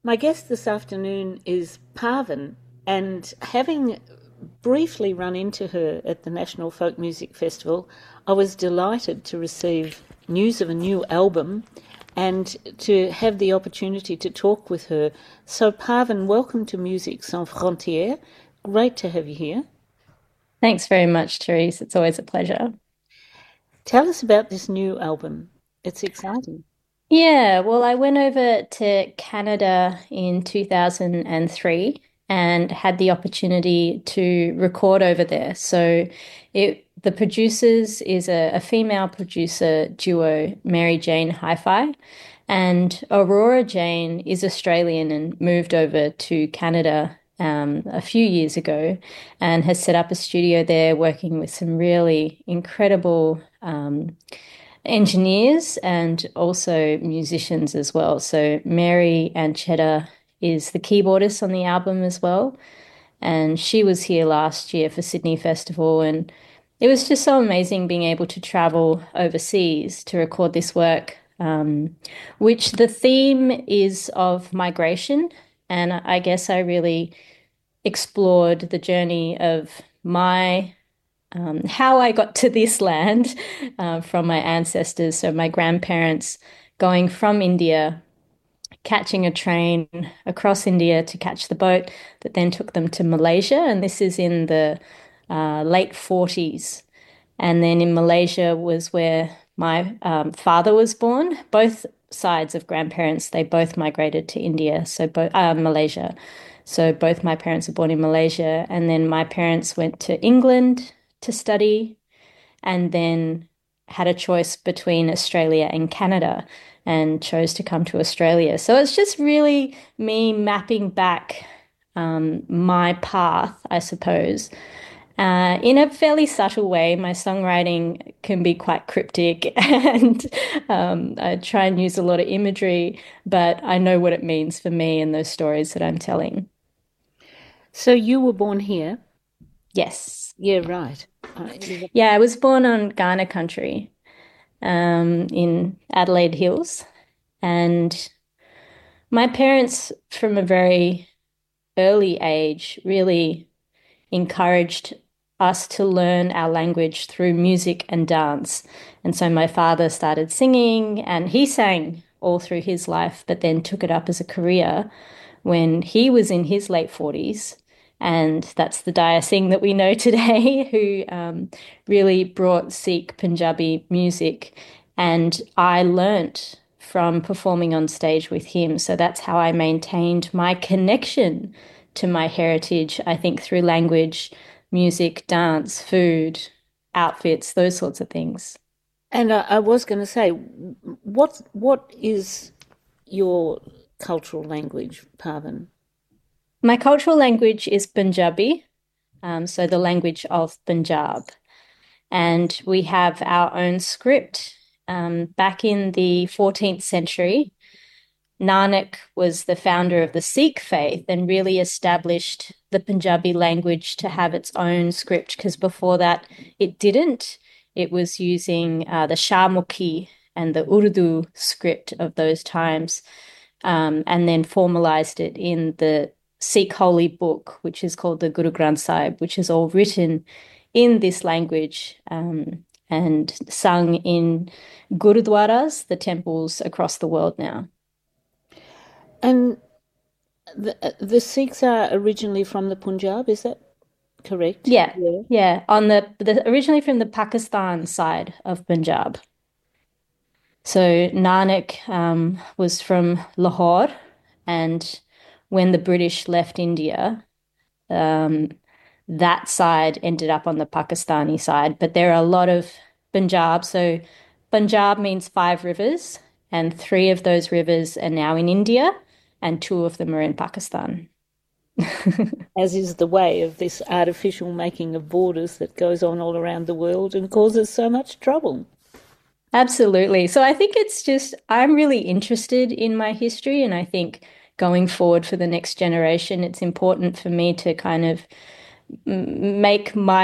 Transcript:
My guest this afternoon is Parvin, and having briefly run into her at the National Folk Music Festival, I was delighted to receive news of a new album and to have the opportunity to talk with her. So, Parvin, welcome to Musique Sans Frontières. Great to have you here. Thanks very much, Therese. It's always a pleasure. Tell us about this new album. It's exciting. Yeah, well, I went over to Canada in 2003 and had the opportunity to record over there. The producers is a female producer duo, Mary Jane Hi-Fi, and Aurora Jane is Australian and moved over to Canada a few years ago and has set up a studio there working with some really incredible engineers and also musicians as well. So Mary Anchetta is the keyboardist on the album as well. And she was here last year for Sydney Festival. And it was just so amazing being able to travel overseas to record this work, which the theme is of migration. And I guess I really explored the journey of my how I got to this land from my ancestors. So my grandparents going from India, catching a train across India to catch the boat that then took them to Malaysia. And this is in the late 40s. And then in Malaysia was where my father was born. Both sides of grandparents, they both migrated to India, so both Malaysia. So both my parents were born in Malaysia, and then my parents went to England to study, and then had a choice between Australia and Canada, and chose to come to Australia. So it's just really me mapping back my path, I suppose, in a fairly subtle way. My songwriting can be quite cryptic and I try and use a lot of imagery, but I know what it means for me and those stories that I'm telling. So, you were born here? Yes. Yeah, right. Yeah, I was born on Kaurna country in Adelaide Hills. And my parents, from a very early age, really encouraged us to learn our language through music and dance. And so my father started singing and he sang all through his life, but then took it up as a career when he was in his late 40s. And that's the Daya Singh that we know today, who really brought Sikh Punjabi music. And I learnt from performing on stage with him. So that's how I maintained my connection to my heritage, I think, through language, music, dance, food, outfits, those sorts of things. And I was going to say, what is your cultural language, Parvin? My cultural language is Punjabi, so the language of Punjab. And we have our own script. Back in the 14th century, Nanak was the founder of the Sikh faith and really established the Punjabi language to have its own script, because before that it didn't. It was using the Shahmukhi and the Urdu script of those times, and then formalized it in the Sikh holy book, which is called the Guru Granth Sahib, which is all written in this language and sung in gurudwaras, the temples across the world now. And the Sikhs are originally from the Punjab, is that correct? Yeah, Yeah. yeah. On the originally from the Pakistan side of Punjab. So Nanak was from Lahore, and when the British left India, um, that side ended up on the Pakistani side. But there are a lot of Punjab. So Punjab means five rivers, and three of those rivers are now in India, and two of them are in Pakistan. As is the way of this artificial making of borders that goes on all around the world and causes so much trouble. Absolutely. So I think it's just, I'm really interested in my history, and I think going forward for the next generation, it's important for me to kind of make my